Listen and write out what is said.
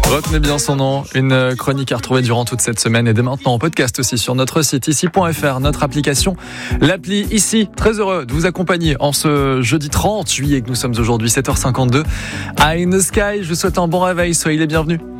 Retenez bien son nom, une chronique à retrouver durant toute cette semaine et dès maintenant en podcast aussi sur notre site ici.fr, notre application, l'appli Ici. Très heureux de vous accompagner en ce jeudi 30 juillet que nous sommes aujourd'hui, 7h52 à In the Sky. Je vous souhaite un bon réveil, soyez les bienvenus.